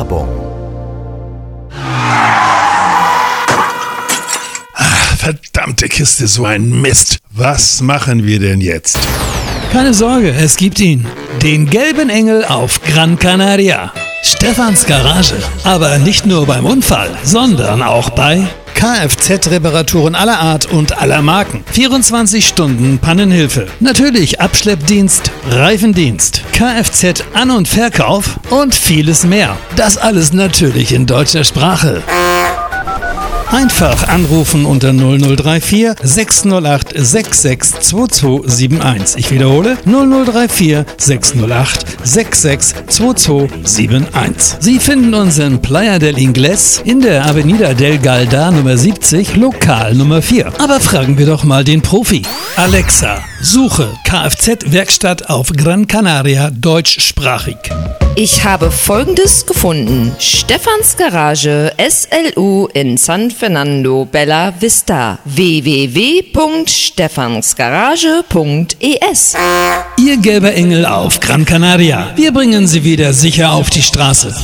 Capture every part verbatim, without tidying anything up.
Werbung. Ach, verdammte Kiste, so ein Mist. Was machen wir denn jetzt? Keine Sorge, es gibt ihn. Den gelben Engel auf Gran Canaria. Stefans Garage. Aber nicht nur beim Unfall, sondern auch bei Kfz-Reparaturen aller Art und aller Marken. vierundzwanzig Stunden Pannenhilfe. Natürlich Abschleppdienst, Reifendienst, Kfz-An- und Verkauf und vieles mehr. Das alles natürlich in deutscher Sprache. Einfach anrufen unter null null drei vier sechs null acht sechs sechs zwei zwei sieben eins. Ich wiederhole null null drei vier sechs null acht sechs sechs zwei zwei sieben eins. Sie finden uns in Playa del Ingles in der Avenida del Galda Nummer siebzig, Lokal Nummer vier. Aber fragen wir doch mal den Profi. Alexa, suche Kfz-Werkstatt auf Gran Canaria deutschsprachig. Ich habe Folgendes gefunden. Stefans Garage S L U in San Fernando Bella Vista. w w w punkt stefansgarage punkt e s. Ihr gelber Engel auf Gran Canaria. Wir bringen Sie wieder sicher auf die Straße.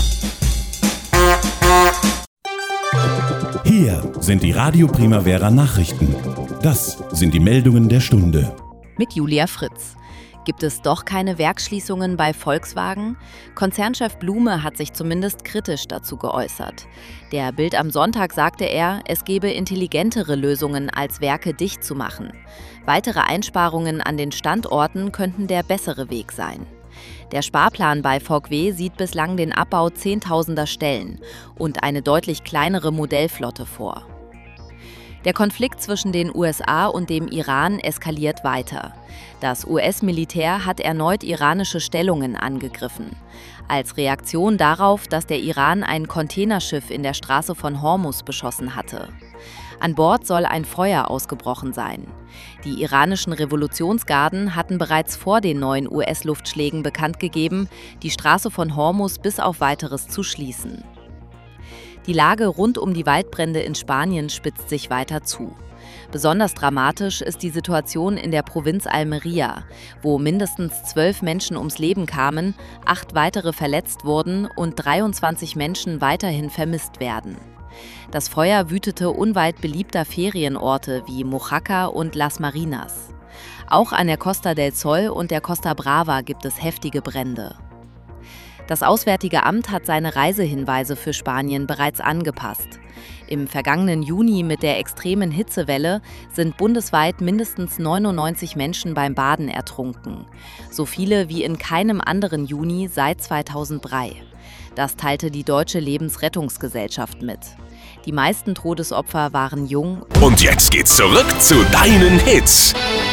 Hier sind die Radio Primavera Nachrichten. Das sind die Meldungen der Stunde. Mit Julia Fritz. Gibt es doch keine Werksschließungen bei Volkswagen? Konzernchef Blume hat sich zumindest kritisch dazu geäußert. Der Bild am Sonntag sagte er, es gebe intelligentere Lösungen, als Werke dicht zu machen. Weitere Einsparungen an den Standorten könnten der bessere Weg sein. Der Sparplan bei V W sieht bislang den Abbau zehntausender Stellen und eine deutlich kleinere Modellflotte vor. Der Konflikt zwischen den U S A und dem Iran eskaliert weiter. Das U S-Militär hat erneut iranische Stellungen angegriffen. Als Reaktion darauf, dass der Iran ein Containerschiff in der Straße von Hormuz beschossen hatte. An Bord soll ein Feuer ausgebrochen sein. Die iranischen Revolutionsgarden hatten bereits vor den neuen U S-Luftschlägen bekannt gegeben, die Straße von Hormuz bis auf Weiteres zu schließen. Die Lage rund um die Waldbrände in Spanien spitzt sich weiter zu. Besonders dramatisch ist die Situation in der Provinz Almería, wo mindestens zwölf Menschen ums Leben kamen, acht weitere verletzt wurden und dreiundzwanzig Menschen weiterhin vermisst werden. Das Feuer wütete unweit beliebter Ferienorte wie Mojácar und Las Marinas. Auch an der Costa del Sol und der Costa Brava gibt es heftige Brände. Das Auswärtige Amt hat seine Reisehinweise für Spanien bereits angepasst. Im vergangenen Juni mit der extremen Hitzewelle sind bundesweit mindestens neunundneunzig Menschen beim Baden ertrunken. So viele wie in keinem anderen Juni seit zweitausenddrei. Das teilte die Deutsche Lebensrettungsgesellschaft mit. Die meisten Todesopfer waren jung. Und jetzt geht's zurück zu deinen Hits.